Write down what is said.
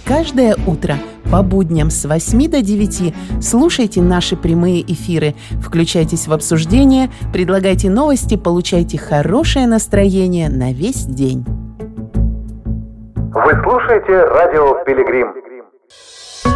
Каждое утро по будням с 8 до 9 слушайте наши прямые эфиры, включайтесь в обсуждение, предлагайте новости, получайте хорошее настроение на весь день. Вы слушаете радио «Пилигрим».